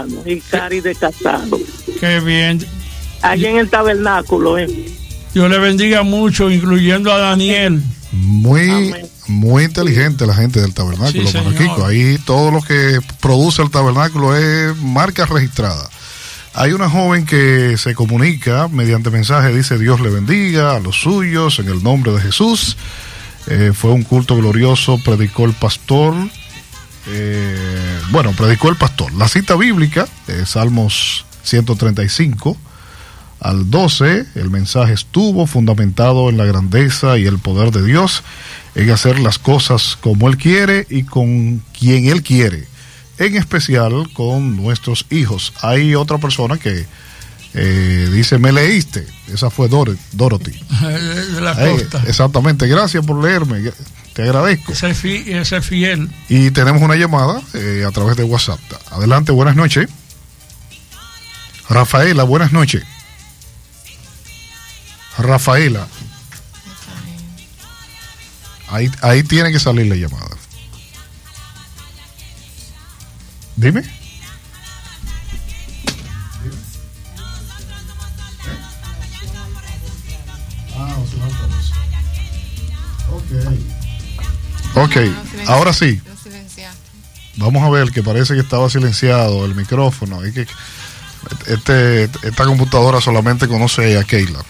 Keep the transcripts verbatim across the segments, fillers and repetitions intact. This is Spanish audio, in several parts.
hermano, y Cari de Casado. Qué bien. Allí en el tabernáculo, ¿eh? Dios le bendiga mucho, incluyendo a Daniel. Muy, Amén. Muy inteligente la gente del tabernáculo, sí, Kiko. Ahí todo lo que produce el tabernáculo es marca registrada. Hay una joven que se comunica mediante mensaje, dice: Dios le bendiga a los suyos en el nombre de Jesús. Eh, fue un culto glorioso, predicó el pastor. Eh, bueno, predicó el pastor. La cita bíblica, eh, Salmos ciento treinta y cinco al doce, el mensaje estuvo fundamentado en la grandeza y el poder de Dios, en hacer las cosas como Él quiere y con quien Él quiere, en especial con nuestros hijos. Hay otra persona que eh, dice: me leíste. Esa fue Dor- Dorothy. De la eh, costa. Exactamente, gracias por leerme, te agradezco. Ese es, fi- ese es fiel. Y tenemos una llamada eh, a través de WhatsApp. Adelante, buenas noches. Rafaela, buenas noches. Rafaela. Ahí, ahí tiene que salir la llamada. Dime. Ok, ahora sí. Vamos a ver, que parece que estaba silenciado el micrófono. Es que este, esta computadora solamente conoce a Keila.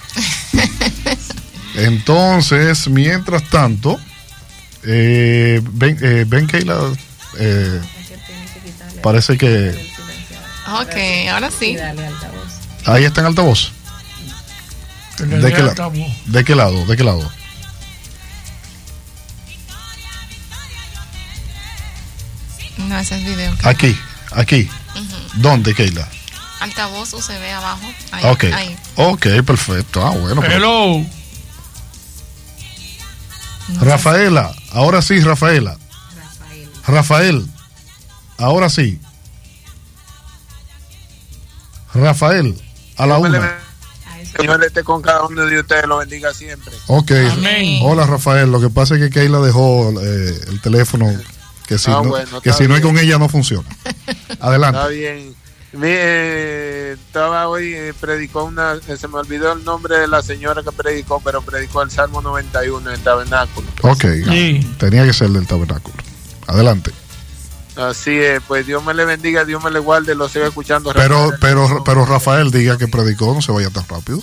Entonces, mientras tanto, eh, ven, eh, ven Keila, eh, parece que... Ok, ahora sí. Ahí está en altavoz. ¿De qué, la, ¿De qué lado? ¿De qué lado? No, ese es video. Aquí, aquí. Uh-huh. ¿Dónde, Keila? Altavoz U S B abajo. Ahí, ok, ahí. Ok, perfecto. Ah, bueno. Hello. No Rafaela, sé. Ahora sí, Rafaela. Rafael. Rafael, ahora sí. Rafael, a la una. Señor, esté con cada uno de ustedes, lo bendiga siempre. Ok. Amén. Hola, Rafael. Lo que pasa es que Keila dejó eh, el teléfono, que si, ah, no, bueno, que si no es con ella no funciona. Adelante. Está bien. Mire, estaba hoy, eh, predicó una, eh, se me olvidó el nombre de la señora que predicó, pero predicó el Salmo noventa y uno en el tabernáculo. Ok, sí. Tenía que ser del tabernáculo. Adelante. Así es, pues Dios me le bendiga, Dios me le guarde, lo sigo escuchando. Pero, pero, pero Rafael, diga que predicó, no se vaya tan rápido.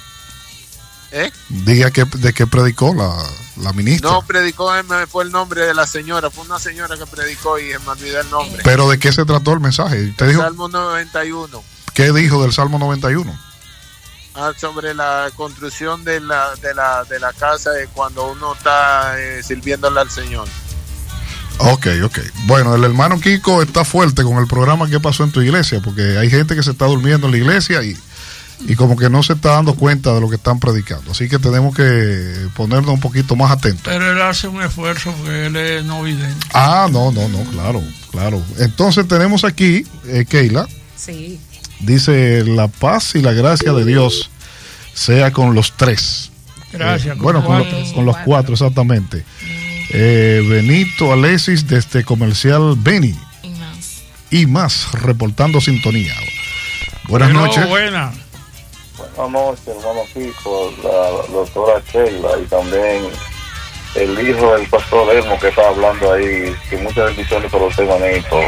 ¿Eh? Diga que, de qué predicó la, la ministra. No, predicó, me fue el nombre de la señora, fue una señora que predicó y me olvidé el nombre. Pero ¿de qué se trató el mensaje? ¿Te el dijo? Salmo noventa y uno. ¿Qué dijo del Salmo noventa y uno? Ah, sobre la construcción de la, de la, de la casa de cuando uno está eh, sirviéndole al Señor. Ok, ok. Bueno, el hermano Kiko está fuerte con el programa que pasó en tu iglesia, porque hay gente que se está durmiendo en la iglesia y, y como que no se está dando cuenta de lo que están predicando. Así que tenemos que ponernos un poquito más atentos. Pero él hace un esfuerzo porque él es no vidente. Ah, no, no, no, claro, claro. Entonces tenemos aquí, eh, Keila. Sí. Dice: la paz y la gracia de Dios sea con los tres. Gracias. Eh, bueno, con, lo, con los cuatro, exactamente. Eh, Benito Alexis desde Comercial Beni y más y más reportando sintonía. Buenas Pero noches. Buena. Buenas noches, hermano Pico, la, la doctora Sheila y también el hijo del pastor Elmo que está hablando ahí. Que muchas bendiciones para usted, manito.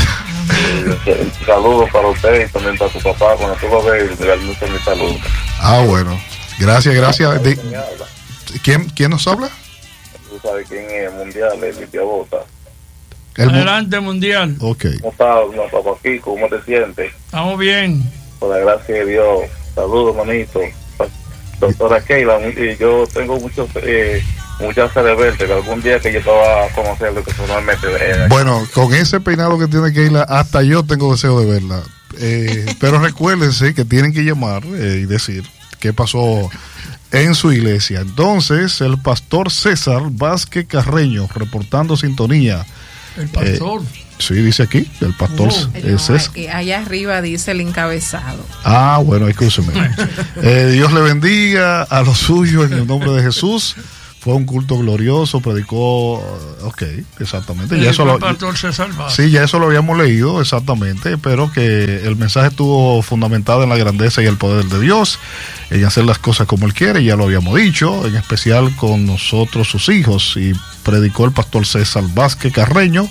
eh, saludos para usted y también para tu papá. Cuando tú lo ves, realmente mi salud. Ah, bueno, gracias, gracias. De, ¿quién, ¿Quién nos habla? Tú sabes quién es, Mundial, el Limpiabota. El Adelante, Mundial. Ok. ¿Cómo estás, no, papá Kiko? ¿Cómo te sientes? Estamos bien. Por la gracia de Dios. Saludos, manito. Doctora Keila, yo tengo muchos, eh, muchas cerebeltes que algún día que yo te voy a conocerlo personalmente. Eh, bueno, con ese peinado que tiene Keila, hasta yo tengo deseo de verla. Eh, pero recuérdense que tienen que llamar eh, y decir qué pasó en su iglesia. Entonces, el pastor César Vázquez Carreño, reportando sintonía. El pastor. Eh, sí, dice aquí, el pastor oh, eh, César. No, allá arriba dice el encabezado. Ah, bueno, escúcheme. eh, Dios le bendiga a los suyos en el nombre de Jesús. fue un culto glorioso, predicó, ok, exactamente. El ya eso lo, pastor César Vázquez. sí, ya eso lo habíamos leído, exactamente, pero que el mensaje estuvo fundamentado en la grandeza y el poder de Dios, en hacer las cosas como Él quiere, ya lo habíamos dicho, en especial con nosotros, sus hijos, y predicó el pastor César Vázquez Carreño,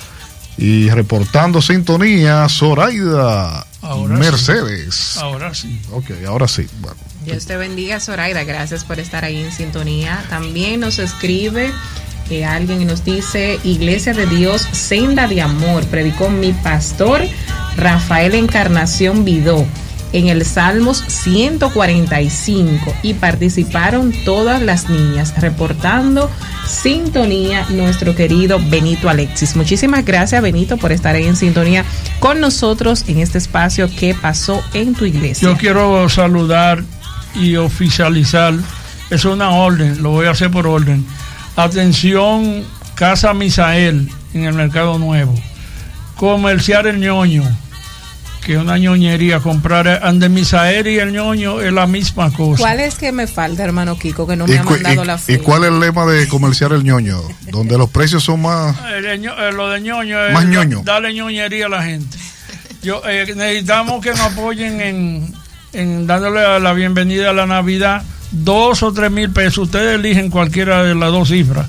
y reportando sintonía, Zoraida Ahora Mercedes. Sí. Ahora sí. Ok, ahora sí. Bueno. Dios te bendiga, Zoraida. Gracias por estar ahí en sintonía. También nos escribe eh, alguien y nos dice: Iglesia de Dios, Senda de Amor, predicó mi pastor Rafael Encarnación Vidó en el Salmos ciento cuarenta y cinco, y participaron todas las niñas, reportando sintonía nuestro querido Benito Alexis. Muchísimas gracias, Benito, por estar ahí en sintonía con nosotros en este espacio que pasó en tu iglesia. Yo quiero saludar y oficializar, es una orden, lo voy a hacer por orden. Atención, Casa Misael en el Mercado Nuevo, comerciar el ñoño, que es una ñoñería. Comprar ande Misael y el ñoño es la misma cosa. ¿Cuál es que me falta, hermano Kiko, que no me ha mandado y, la ¿Y foto? cuál es el lema de comerciar el ñoño? Donde los precios son más... El, el, el, lo de ñoño es más ñoño. Darle ñoñería a la gente. Yo eh, necesitamos que nos apoyen en, en dándole la bienvenida a la Navidad. Dos o tres mil pesos. Ustedes eligen cualquiera de las dos cifras.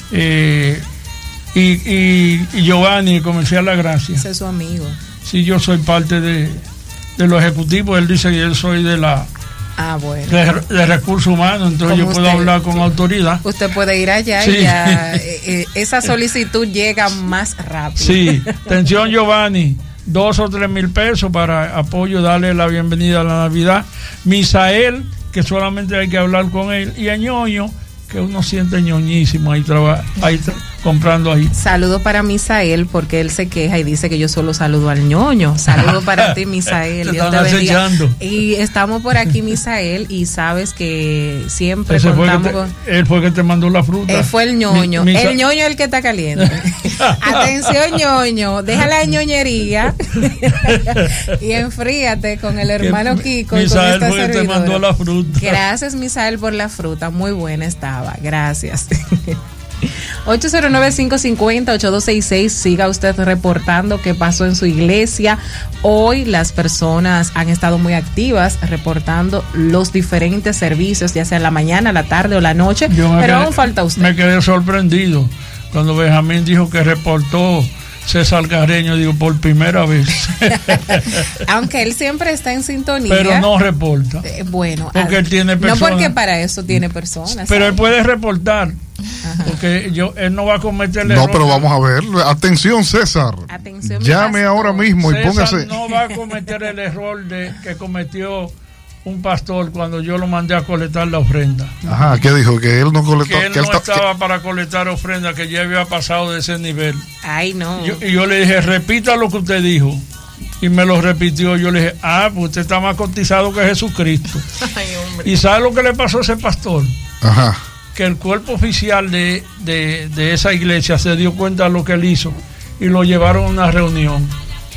Eh, y, y, y Giovanni, comercial La Gracia. Ese es su amigo. Sí, yo soy parte de, de los ejecutivos. Él dice que yo soy de la Ah, bueno. de, de recursos humanos, entonces yo puedo usted, hablar con autoridad. Usted puede ir allá sí. y ya eh, eh, esa solicitud llega más rápido. Sí, atención Giovanni, dos o tres mil pesos para apoyo, darle la bienvenida a la Navidad. Misael, que solamente hay que hablar con él, y a ñoño, que uno siente ñoñísimo ahí, traba, ahí tra comprando ahí. Saludo para Misael, porque él se queja y dice que yo solo saludo al ñoño. Saludo para ti, Misael. Te Dios están te bendiga. acechando. Y estamos por aquí, Misael, y sabes que siempre Ese contamos fue que con... te, él fue que te mandó la fruta. Él fue el ñoño. Mi, mi el ñoño es el que está caliente. Atención, ñoño. Deja la ñoñería y enfríate con el hermano que, Kiko. Misael y con esta fue que te mandó la fruta. Gracias, Misael, por la fruta. Muy buena estaba. Gracias. ocho cero nueve, cinco cinco cero, ocho dos seis seis. Siga usted reportando qué pasó en su iglesia. Hoy las personas han estado muy activas reportando los diferentes servicios, ya sea en la mañana, la tarde o la noche. Pero quedé, aún falta usted. Me quedé sorprendido cuando Benjamín dijo que reportó César Carreño, digo, por primera vez. Aunque él siempre está en sintonía. Pero no reporta. Eh, bueno, porque a, él tiene personas. No, porque para eso tiene personas. Pero ¿sabes? él puede reportar. Ajá. Porque yo, él no va a cometer el No, error. pero vamos a ver. Atención, César. Atención, llame ahora mismo César y póngase. No va a cometer el error de que cometió un pastor cuando yo lo mandé a colectar la ofrenda. Ajá, ¿qué dijo? Que él no colectó. Que él que no él estaba que... para colectar ofrenda, que ya había pasado de ese nivel. Ay, no. Yo, y yo le dije, repita lo que usted dijo. Y me lo repitió. Yo le dije, ah, pues usted está más cotizado que Jesucristo. Ay, hombre. ¿Y sabe lo que le pasó a ese pastor? Ajá. Que el cuerpo oficial de, de, de esa iglesia se dio cuenta de lo que él hizo y lo llevaron a una reunión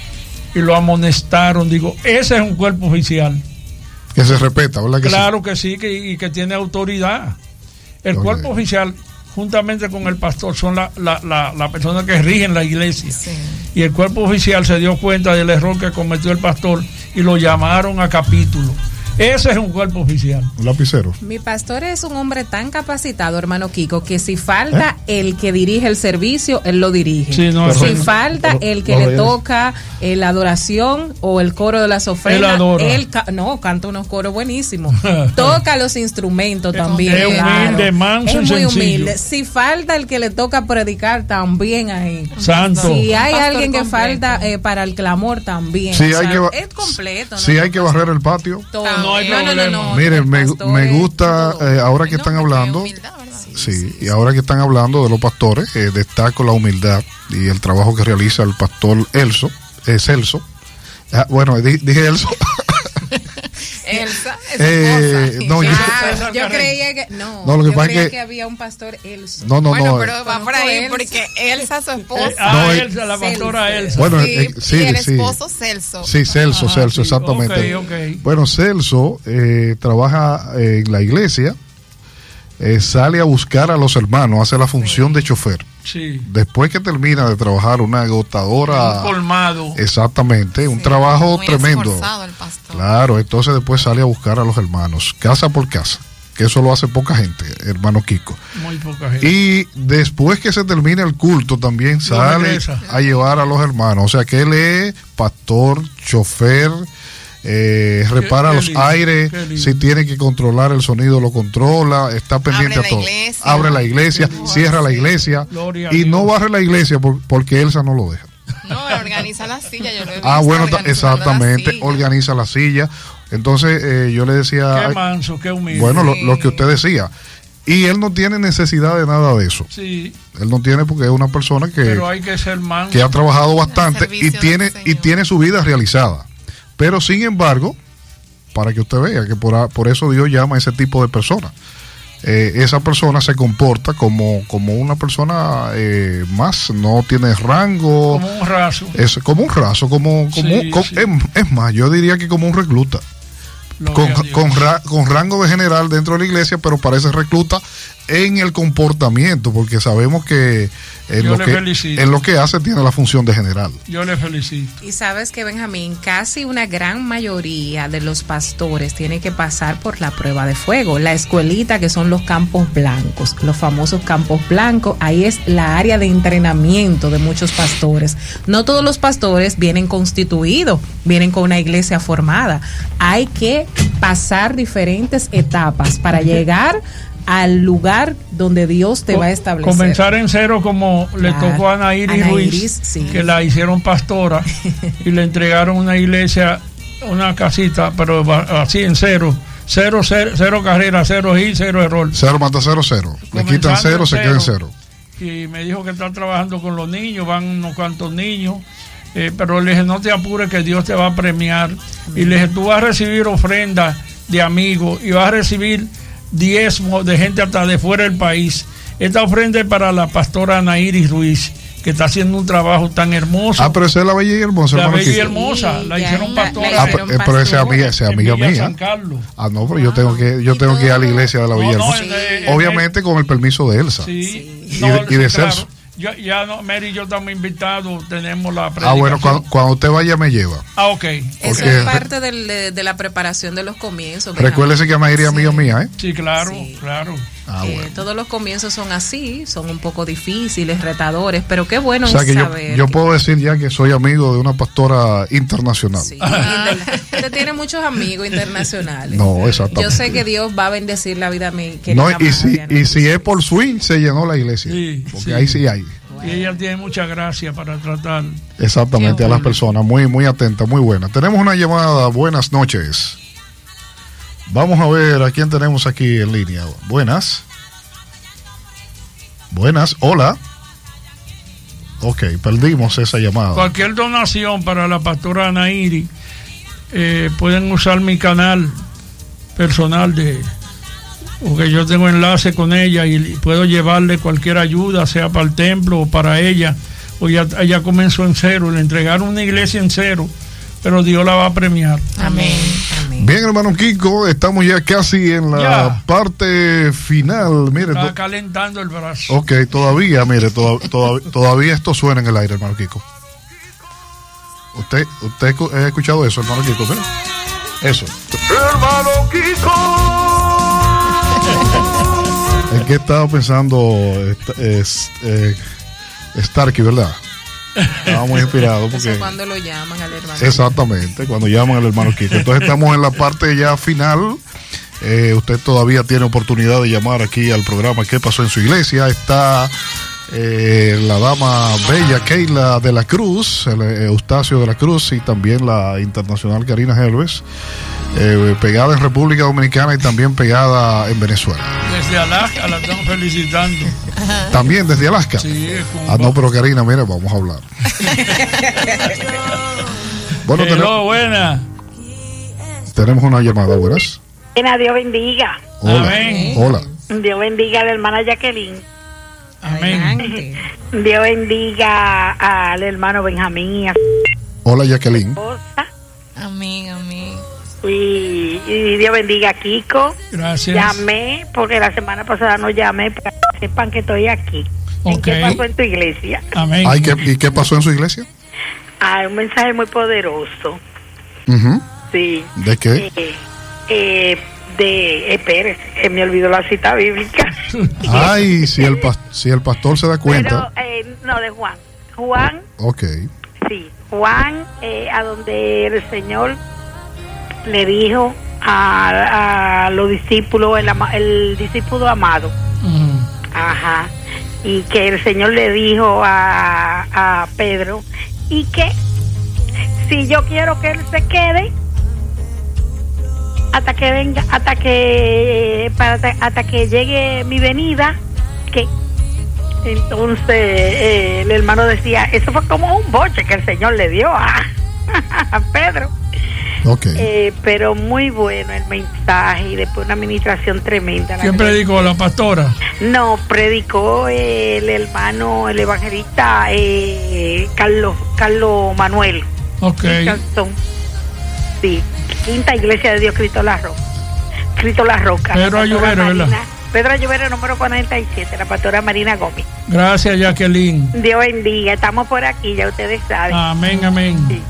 y lo amonestaron. Digo, ese es un cuerpo oficial. Que se respeta, ¿verdad? Que claro sí? que sí, que, y que tiene autoridad. El okay. cuerpo oficial, juntamente con el pastor, son la, la, la, la persona que rigen la iglesia. Sí. Y el cuerpo oficial se dio cuenta del error que cometió el pastor y lo llamaron a capítulo. Ese es un cuerpo oficial. Un lapicero. Mi pastor es un hombre tan capacitado, hermano Kiko, que si falta ¿Eh? el que dirige el servicio, él lo dirige. Sí, no, si no, falta no, el que le toca eh, la adoración o el coro de las ofrendas, él, él ca no, canta unos coros buenísimos. Toca los instrumentos también. Es humilde, claro. manso es muy sencillo. humilde. Si falta el que le toca predicar, también ahí. Santo. Si hay pastor alguien que completo. falta eh, para el clamor, también. Sí, o sea, hay que es completo. Si ¿no? hay que barrer el patio. Todo. No hay no, no, no, no. Miren, me, me gusta, eh, ahora que están hablando, humildad, sí, sí, y ahora que están hablando de los pastores, eh, destaco la humildad y el trabajo que realiza el pastor Elso, eh, Celso. Ah, bueno, di, dije Elso. Elsa, eh, no, yo, ah, yo creía que no, no lo que yo pasa creía es que, que había un pastor Elso. No, no, bueno, no. pero va por ahí Elsa. Porque Elsa su esposa. Eh, ah, no, Elsa, la pastora Elsa. Bueno, sí, eh, sí, y el sí. esposo Celso. Sí, Celso, ah, Celso, sí. exactamente. Okay, okay. Bueno, Celso eh, trabaja en la iglesia eh, sale a buscar a los hermanos, hace la función de chofer. Sí. Después que termina de trabajar una agotadora. Un colmado. Exactamente, un Sí, trabajo muy tremendo. esforzado el pastor. Claro, entonces después sale a buscar a los hermanos, casa por casa, que eso lo hace poca gente, hermano Kiko. Muy poca gente. Y después que se termina el culto también sale regresa. a llevar a los hermanos. O sea que él es pastor, chofer, eh, repara qué los lindo, aires, qué lindo. si tiene que controlar el sonido lo controla, está pendiente Abre a la todo. iglesia. Abre la iglesia, Qué lindo. cierra la iglesia Gloria a y Dios. no barre la iglesia por- porque Elsa no lo deja. No, organiza la silla, yo lo he visto. Ah, bueno, ta- organizando la exactamente, silla. organiza la silla. Entonces eh, yo le decía, Qué manso, qué humilde. bueno, lo, Sí. lo que usted decía. Y él no tiene necesidad de nada de eso. Sí, Él no tiene porque es una persona que, pero hay que ser manso. que ha trabajado bastante servicio y del tiene, Señor. y tiene su vida realizada. Pero sin embargo, para que usted vea que por, a- por eso Dios llama a ese tipo de personas. Eh, esa persona se comporta como, como una persona eh, más, no tiene rango, Como un raso. es como un raso, como, como, Sí, como- sí. Es, es más, yo diría que como un recluta. Con, Gloria a Dios. con, ra- con rango de general dentro de la iglesia, pero parece recluta en el comportamiento, porque sabemos que en, Yo lo le que felicito. en lo que hace tiene la función de general. Yo le felicito. Y sabes que, Benjamín, casi una gran mayoría de los pastores tiene que pasar por la prueba de fuego, la escuelita que son los campos blancos, los famosos campos blancos. Ahí es la área de entrenamiento de muchos pastores. No todos los pastores vienen constituidos, vienen con una iglesia formada. Hay que pasar diferentes etapas para llegar al lugar donde Dios te va a establecer. Comenzar en cero como le Claro. tocó a Anaíris Ana Ruiz, Iris, sí. que la hicieron pastora y le entregaron una iglesia, una casita, pero va- así en cero. Cero, cero, cero carrera, cero hit, cero error. Cero mata cero, cero. Le Comenzando quitan cero, en se queda en cero. Y me dijo que está trabajando con los niños, van unos cuantos niños. Eh, pero le dije, no te apures que Dios te va a premiar. Y le dije, tú vas a recibir ofrendas de amigos y vas a recibir diezmos de gente hasta de fuera del país. Esta ofrenda es para la pastora Anaíris Ruiz, que está haciendo un trabajo tan hermoso. Ah, pero esa es la bella y hermosa, La hermano bella y Kiko. hermosa, la Sí, hicieron ya, pastora. la Ah, hicieron pero, pero esa es amiga, esa es en amiga Villa mía. San Carlos. Ah, no, pero yo tengo que, yo tengo que ir a la iglesia de la No, Villa no, Hermosa. en- en- Obviamente con el permiso de Elsa. Sí. Y de- y de Celso. Yo, ya no, Mary y yo estamos invitados, tenemos la Ah, predicación. bueno, cuando, cuando usted vaya me lleva. Ah, ok. Eso Porque- es parte del- de, de la preparación de los comienzos. Recuérdese que Anaíris es amiga mía, ¿eh? Sí, claro, Sí. claro. Ah, Eh, bueno. Todos los comienzos son así, son un poco difíciles, retadores, pero qué bueno O sea es que yo, saber. yo que- puedo decir ya que soy amigo de una pastora internacional. Sí, inter- usted tiene muchos amigos internacionales. No, exactamente. Yo sé que Dios va a bendecir la vida de mi querida No, y amada si, Diana y si Ruiz. es por swing, se llenó la iglesia. Sí, porque sí. ahí sí hay. Y ella tiene mucha gracia para tratar. Exactamente, Qué a las bueno. personas. Muy, muy atenta, muy buena. Tenemos una llamada. Buenas noches. Vamos a ver a quién tenemos aquí en línea. Buenas. Buenas. Hola. Ok, perdimos esa llamada. Cualquier donación para la pastora Anaíris, eh, pueden usar mi canal personal de porque yo tengo enlace con ella y puedo llevarle cualquier ayuda, sea para el templo o para ella. O ya, ella comenzó en cero, le entregaron una iglesia en cero, pero Dios la va a premiar. Amén, amén. Bien, hermano Kiko, estamos ya casi en la Ya. parte final. Mire, Está to- calentando el brazo. ok, todavía, mire, toda- toda- todavía esto suena en el aire, hermano Kiko. ¿Usted, usted escu- ha escuchado eso, hermano Kiko? Mira. Eso. Hermano Kiko. ¿En qué estaba pensando esta- es, eh, Starkey, verdad? Estaba muy inspirado Eso porque... es cuando lo llaman al hermano. Exactamente, cuando llaman al hermano Kiko. Entonces estamos en la parte ya final. Eh, usted todavía tiene oportunidad de llamar aquí al programa ¿Qué pasó en su iglesia? Está eh, la dama bella Keila de la Cruz, el, eh, Eustacio de la Cruz y también la internacional Karina Helves, eh, pegada en República Dominicana y también pegada en Venezuela. Desde Alaska la están felicitando. También desde Alaska. Sí, es como- Ah, no, pero Karina, mira, vamos a hablar. Bueno, Hello, tenemos, buena. tenemos una llamada, buenas. Dios bendiga. Hola. Amén. Hola. Dios bendiga a la hermana Jacqueline. Amén. Adelante. Dios bendiga al hermano Benjamín y a su Hola, Jacqueline. esposa. Amén, amén. Y, y Dios bendiga a Kiko. Gracias. Llamé, porque la semana pasada no llamé, para que sepan que estoy aquí. Ok. ¿Qué pasó en tu iglesia? Amén. Ay, ¿qué, ¿y qué pasó en su iglesia? Ah, un mensaje muy poderoso. Ujú. Sí. ¿De qué? Eh, eh, de, espérese, eh, me olvidó la cita bíblica. Ay, si el, pas- si el pastor se da cuenta. Pero, eh, no, de Juan. Juan, Ok. sí. Juan, eh, a donde el Señor le dijo a, a los discípulos, el, ama- el discípulo amado, Ujú. ajá, y que el Señor le dijo a, a Pedro, y que si yo quiero que él se quede hasta que venga, hasta que para, hasta que llegue mi venida, que entonces eh, el hermano decía, eso fue como un boche que el Señor le dio a, a Pedro. Ok. Eh, pero muy bueno el mensaje y después una administración tremenda. la ¿Quién verdad. predicó? ¿La pastora? No, predicó eh, el hermano, el evangelista eh, Carlos Carlos Manuel. Ok. Richardson. Sí, Quinta Iglesia de Dios Cristo La Roca. Cristo La Roca. Pedro La pastora Ayubero, ¿verdad? Marina- Pedro Ayubero, número cuarenta y siete, la pastora Marina Gómez. Gracias, Jacqueline. Dios bendiga, estamos por aquí, ya ustedes saben. Amén, amén. Sí.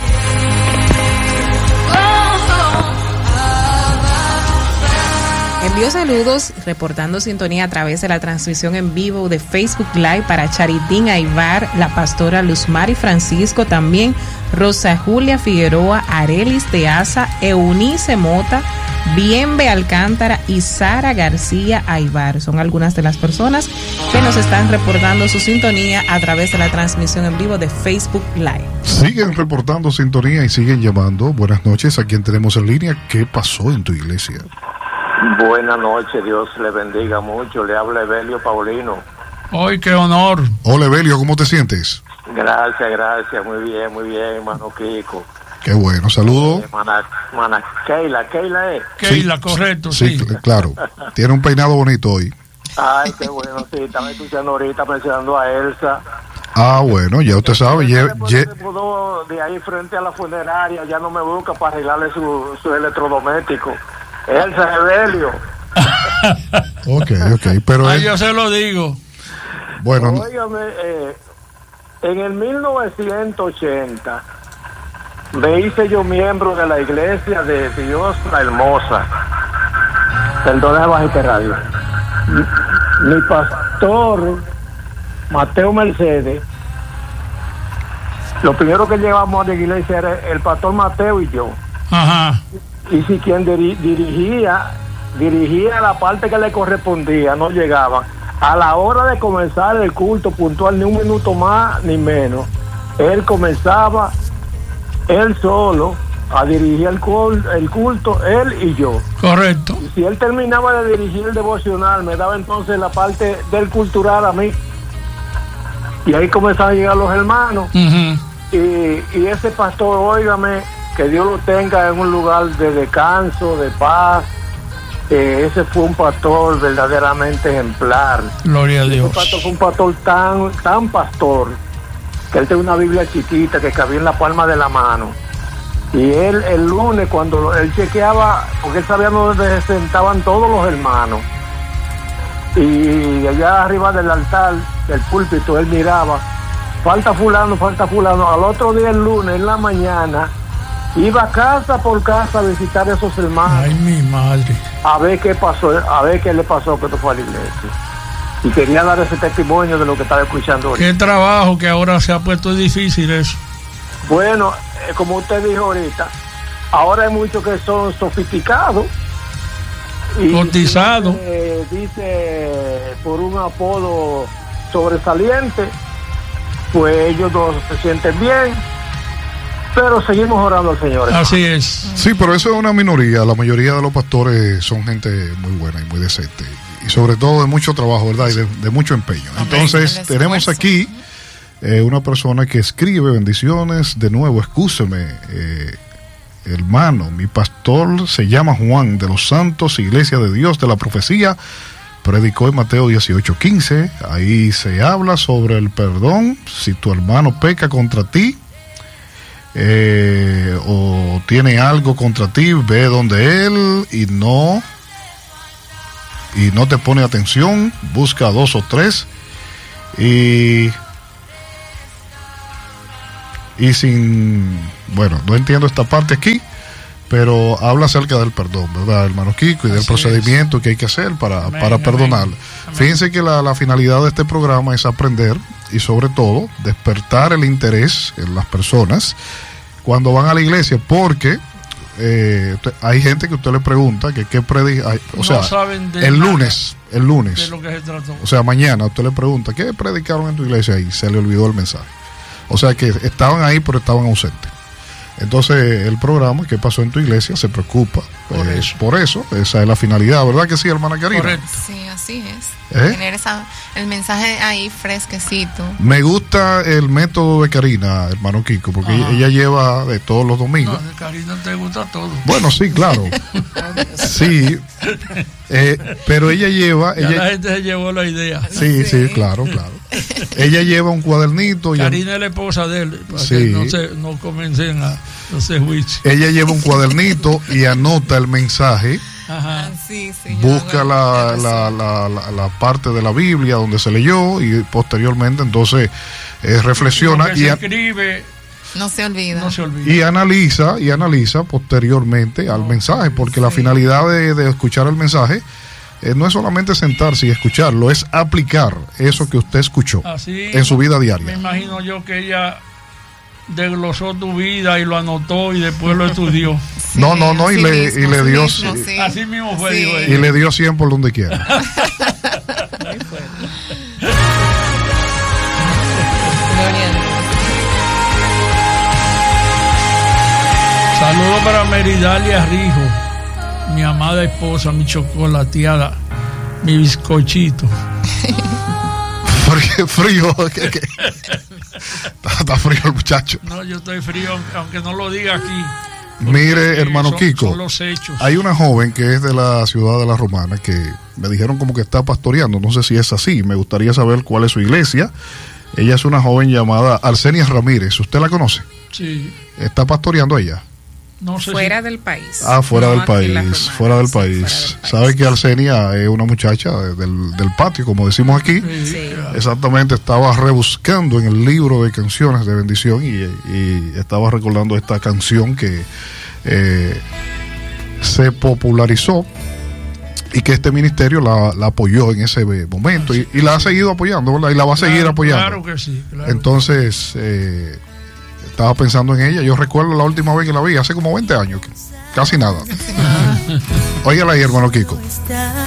Envío saludos, reportando sintonía a través de la transmisión en vivo de Facebook Live para Charitín Aybar, la pastora Luzmari Francisco, también Rosa Julia Figueroa, Arelis de Asa, Eunice Mota, Bienve Alcántara y Sara García Aybar. Son algunas de las personas que nos están reportando su sintonía a través de la transmisión en vivo de Facebook Live. Siguen reportando sintonía y siguen llamando. Buenas noches, ¿a quién tenemos en línea? ¿Qué pasó en tu iglesia? Buenas noches, Dios le bendiga mucho. Le habla Evelio Paulino. Hoy, qué honor. Hola, Evelio, ¿cómo te sientes? Gracias, gracias. Muy bien, muy bien, hermano Kiko. Qué bueno, saludo. Hermana, hermana Keila, Keila es. Keila, correcto, Sí, sí. cl- claro. Tiene un peinado bonito hoy. Ay, qué bueno, sí. Estaba escuchando ahorita mencionando a Elsa. Ah, bueno, ya usted sabe. lle- Después lle- se mudó de ahí frente a la funeraria. Ya no me busca para arreglarle su, su electrodoméstico. Elsa Evelio. Ok, ok, pero Ay, él, yo se lo digo. bueno, Óigame, eh, en el mil novecientos ochenta me hice yo miembro de la iglesia de Dios la Hermosa. Perdón, de Bajita Radio. Mi, mi pastor, Mateo Mercedes, lo primero que llevamos a la iglesia era el pastor Mateo y yo. Ajá. Y si quien diri- dirigía dirigía la parte que le correspondía no llegaba a la hora de comenzar el culto puntual, ni un minuto más ni menos, él comenzaba él solo a dirigir el culto, el culto él y yo. Correcto. Y si él terminaba de dirigir el devocional, me daba entonces la parte del cultural a mí, y ahí comenzaban a llegar los hermanos. Ujú. Y, y ese pastor, óigame, que Dios lo tenga en un lugar de descanso, de paz. Eh, ese fue un pastor verdaderamente ejemplar. Gloria a Ese Dios. pastor fue un pastor tan, tan pastor, que él tenía una Biblia chiquita que cabía en la palma de la mano. Y él, el lunes, cuando él chequeaba, porque él sabía dónde se sentaban todos los hermanos, y allá arriba del altar, del púlpito, él miraba, falta fulano, falta fulano. Al otro día, el lunes, en la mañana, iba casa por casa a visitar a esos hermanos, Ay, mi madre. a ver qué pasó, a ver qué le pasó que esto fue a la iglesia. Y quería dar ese testimonio de lo que estaba escuchando ahorita. Qué trabajo que ahora se ha puesto difícil eso. Bueno, eh, como usted dijo ahorita, ahora hay muchos que son sofisticados y Cotizados. eh, dice por un apodo sobresaliente, pues ellos no se sienten bien, pero seguimos orando al Señor. Así es. sí, pero eso es una minoría. La mayoría de los pastores son gente muy buena y muy decente. Y sobre todo de mucho trabajo, ¿verdad? Y de, de mucho empeño. Entonces, el tenemos esfuerzo. aquí eh, una persona que escribe bendiciones. De nuevo, excúseme, eh, hermano, mi pastor se llama Juan de los Santos, Iglesia de Dios de la Profecía. Predicó en Mateo dieciocho quince. Ahí se habla sobre el perdón. Si tu hermano peca contra ti, eh, o tiene algo contra ti, ve donde él y no y no te pone atención, busca a dos o tres y y sin, bueno, no entiendo esta parte aquí, pero habla acerca del perdón, ¿verdad, hermano Kiko? Y del Así procedimiento es. que hay que hacer para, Amén, para amén, perdonar. amén. Fíjense que la, la finalidad de este programa es aprender y sobre todo despertar el interés en las personas cuando van a la iglesia, porque eh, usted, hay gente que usted le pregunta que qué predica, o No sea, saben de el nada lunes, el lunes, de lo que se trató. o sea, mañana usted le pregunta qué predicaron en tu iglesia y se le olvidó el mensaje. O sea que estaban ahí pero estaban ausentes. Entonces el programa ¿Qué pasó en tu iglesia? Se preocupa Por eh, eso. por eso, esa es la finalidad, ¿verdad que sí, hermana Karina? Correcto. Sí, así es. ¿Eh? Tener esa, el mensaje ahí fresquecito. Me gusta el método de Karina, hermano Kiko, porque Ajá. ella lleva de todos los No, domingos. de Karina te gusta todo. Bueno, sí, claro. Sí, eh, pero ella lleva... Ya ella, la gente se llevó la idea. sí, sí, claro, claro. Ella lleva un cuadernito. Y Karina es la esposa de él, para Sí. que no, se, no comiencen a hacer juicio. ella lleva un cuadernito y anota el mensaje. Ajá. Ah, sí, sí, yo Busca hago la, el la, resumen. la, la, la parte de la Biblia donde se leyó y posteriormente entonces eh, reflexiona Lo que y, se a- escribe No se olvida. no se olvida. y analiza y analiza posteriormente al mensaje, porque la Sí. finalidad de, de escuchar el mensaje eh, no es solamente sentarse y escucharlo, es aplicar eso que usted escuchó Así, en su vida me diaria. imagino yo que ella desglosó tu vida y lo anotó y después lo estudió. Sí, No, no, no, y así le- mismo, y le así dio- mismo, sí. Así mismo fue, Sí. dijo Y ella. le dio cien por donde quiera. Gloria a Dios. Saludos para Meridalia Rijo, mi amada esposa, mi chocolateada, mi bizcochito. Porque frío. que- que- está, está frío el muchacho. No, yo estoy frío, aunque- aunque no lo diga aquí. Mire, Eh, hermano son- Kiko. Son los hechos. Hay una joven que es de la ciudad de La Romana que me dijeron como que está pastoreando, no sé si es así, me gustaría saber cuál es su iglesia. Ella es una joven llamada Arsenia Ramírez, ¿usted la conoce? Sí. ¿Está pastoreando ella? No sé Fuera si- del país. Ah, fuera No del aquí en La país, Romana, fuera del sí, país. fuera del país. ¿Sabe que Arsenia es una muchacha de- del, del patio, como decimos aquí? Sí, Sí. claro. Exactamente, estaba rebuscando en el libro de canciones de bendición y, y estaba recordando esta canción que eh, se popularizó y que este ministerio la, la apoyó en ese momento y, y la ha seguido apoyando, ¿verdad? Y la va a seguir Claro, apoyando. Claro que sí. Claro. Entonces, eh, estaba pensando en ella. Yo recuerdo la última vez que la vi, hace como veinte años, que- casi nada. Óigala ahí, hermano Kiko.